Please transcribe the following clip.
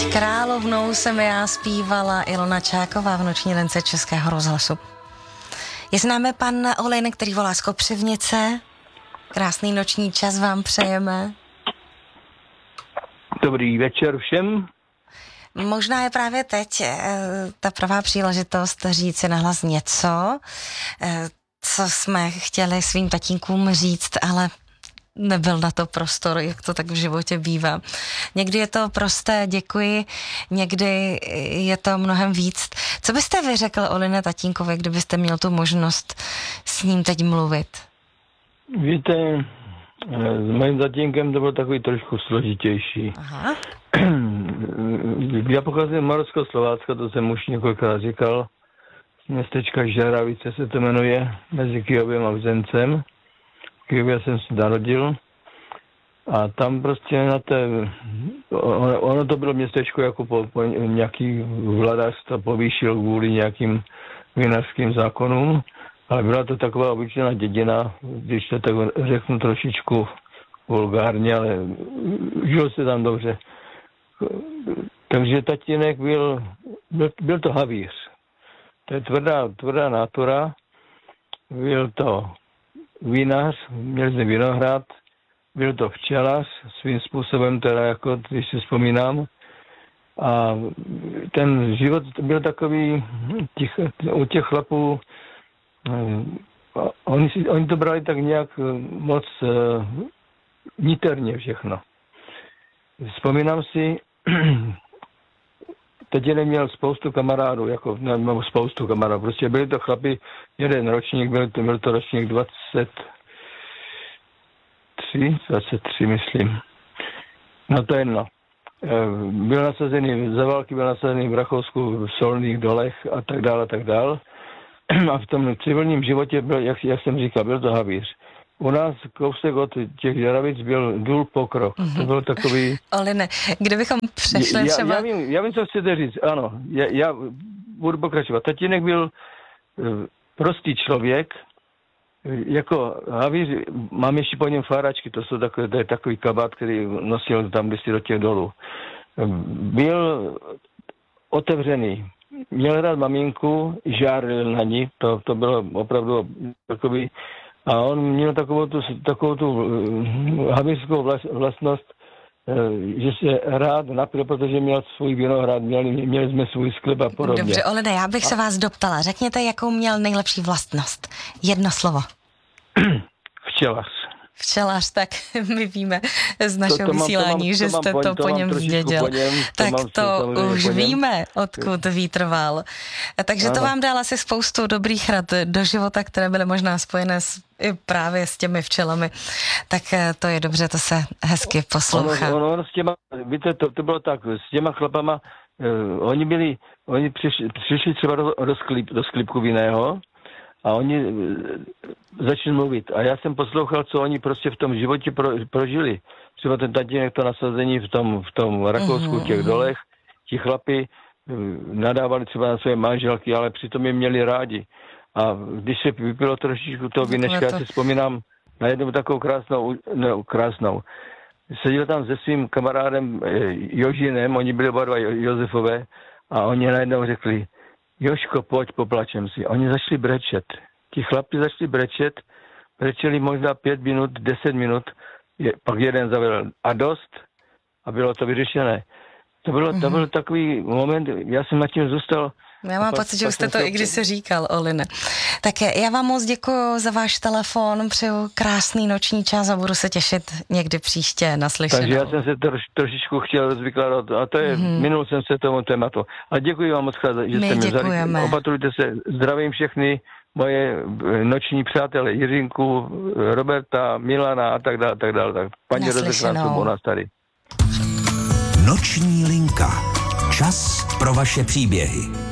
Královnou jsem já zpívala Ilona Čáková v noční lence Českého rozhlasu. Je s námi pan Olin, který volá z Kopřivnice. Krásný noční čas vám přejeme. Dobrý večer všem. Možná je právě teď ta pravá příležitost říct si nahlas něco, co jsme chtěli svým tatínkům říct, ale nebyl na to prostor, jak to tak v životě bývá. Někdy je to prosté děkuji, někdy je to mnohem víc. Co byste vy řekl Oline tatínkovi, kdybyste měl tu možnost s ním teď mluvit? Víte, s mým tatínkem to bylo takový trošku složitější. Aha. Já pocházím z Moravského-Slovácka, to jsem už několikrát říkal. Městečka Žeravice se to jmenuje, mezi Kyjovem a Vzencem. V Kyjově jsem se narodil. A tam prostě na té... Ono to bylo městečko jako po nějaký vladař to povýšil kvůli nějakým vinařským zákonům. Ale byla to taková obyčejná dědina, když to tak řeknu trošičku vulgárně, ale žil se tam dobře. Takže tatínek byl to havíř. To je tvrdá natura. Byl to vinař, měli jsme vinohrad, byl to včelař, svým způsobem teda, jako když si vzpomínám. A ten život byl takový, u těch chlapů, oni to brali tak nějak moc niterně všechno. Vzpomínám si, teď neměl spoustu kamarádů, prostě byli to chlapi, jeden ročník, byl to ročník 23, myslím. No to jedno. Byl nasazený, za války byl nasazený v Rakousku, v Solných dolech a tak dále. A v tom civilním životě byl, jak jsem říkal, byl to havíř. U nás kousek od těch Žeravic byl důl Pokrok. To byl takový... Oline, kdybychom přešli třeba... Já vím, co chcete říct, ano. Já budu pokračovat. Tatínek byl prostý člověk, jako havíř, mám ještě po něm fáračky, to je takový kabát, který nosil tam kdysi do těch dolů. Byl otevřený, měl rád maminku, žárlil na ní, to bylo opravdu takový, a on měl takovou tu havířskou vlastnost, že se rád napil, protože měl svůj vinohrad, měli jsme svůj sklep a podobně. Dobře, Olene, já bych se vás doptala. Řekněte, jakou měl nejlepší vlastnost. Jedno slovo. Včelař. Včelař, tak my víme z našeho vysílání, že jste to po něm zdědil. Tak to už víme, odkud vítr vál. Takže to vám dal asi spoustu dobrých rad do života, které byly možná spojené i právě s těmi včelami. Tak to je dobře, to se hezky poslouchá. Ono s těma, víte, to bylo tak, s těma chlapama, oni přišli třeba do sklípku vinného, a oni začali mluvit. A já jsem poslouchal, co oni prostě v tom životě prožili. Třeba ten tatínek, to nasazení v tom Rakousku, těch dolech, ti chlapi nadávali třeba na své manželky, ale přitom je měli rádi. A když se vypilo trošičku toho vinečka, já si vzpomínám na jednu takovou krásnou. Seděl tam se svým kamarádem Jožinem, oni byli oba dva Josefové, a oni najednou řekli: Jožko, pojď, poplačem si. Oni začali brečet. Ti chlapi začali brečeli možná 5 minut, 10 minut, pak jeden zavedl a dost a bylo to vyřešené. To byl takový moment, já jsem nad tím zůstal. Já mám pocit, že už jste to i když se říkal, Oline. Tak já vám moc děkuji za váš telefon, přeju krásný noční čas a budu se těšit někdy příště na slyšenou. Takže já jsem se trošičku chtěl rozvykládat a to je, minul jsem se tomu tématu. A děkuji vám moc krát, že jste mě vzali. Opatrujte se, zdravím všechny moje noční přátelé, Jiřinku, Roberta, Milana a tak dále. Tak paní rozekrásnou u nás tady. Noční linka. Čas pro vaše příběhy.